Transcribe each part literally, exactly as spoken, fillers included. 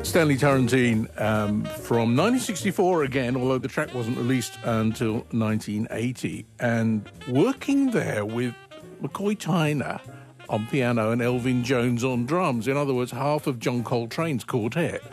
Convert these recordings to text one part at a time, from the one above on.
Stanley Turrentine um, from nineteen sixty-four again, although the track wasn't released until nineteen eighty, and working there with McCoy Tyner on piano and Elvin Jones on drums. In other words, half of John Coltrane's quartet.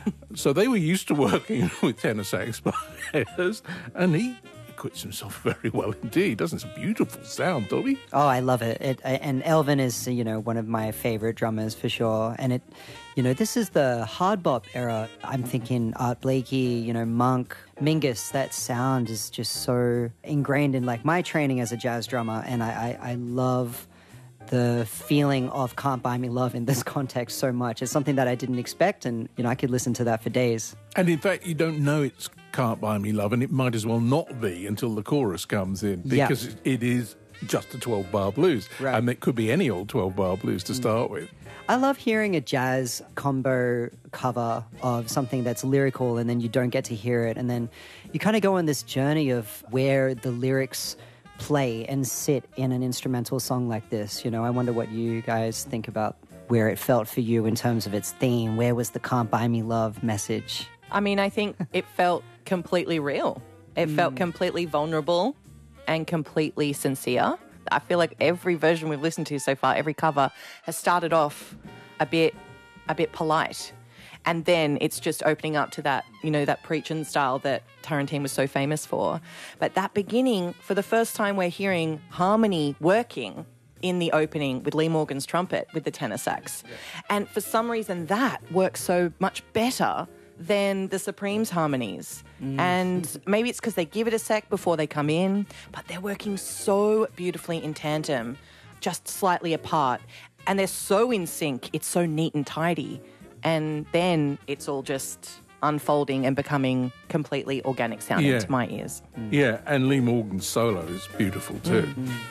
So they were used to working with tenor sax players, and he acquits himself very well indeed. Doesn't it? It's a beautiful sound, Dobby. Oh, I love it. it. And Elvin is, you know, one of my favorite drummers for sure. And it, you know, this is the hard bop era. I'm thinking Art Blakey, you know, Monk, Mingus. That sound is just so ingrained in like my training as a jazz drummer, and I, I, I love the feeling of Can't Buy Me Love in this context so much. It's something that I didn't expect, and, you know, I could listen to that for days. And in fact, you don't know it's Can't Buy Me Love, and it might as well not be until the chorus comes in, because yeah. it is just a twelve-bar blues. Right. And it could be any old twelve-bar blues to start with. I love hearing a jazz combo cover of something that's lyrical, and then you don't get to hear it, and then you kind of go on this journey of where the lyrics play and sit in an instrumental song like this. You know, I wonder what you guys think about where it felt for you in terms of its theme. Where was the Can't Buy Me Love message? I mean, I think it felt completely real. It mm. felt completely vulnerable and completely sincere. I feel like every version we've listened to so far, every cover, has started off a bit a bit polite. And then it's just opening up to that, you know, that preaching style that Turrentine was so famous for. But that beginning, for the first time we're hearing harmony working in the opening with Lee Morgan's trumpet with the tenor sax. Yeah. And for some reason that works so much better than the Supremes harmonies. Mm. And maybe it's because they give it a sec before they come in, but they're working so beautifully in tandem, just slightly apart. And they're so in sync, it's so neat and tidy. And then it's all just unfolding and becoming completely organic sounding yeah. to my ears. Mm. Yeah, and Lee Morgan's solo is beautiful too. Mm-hmm.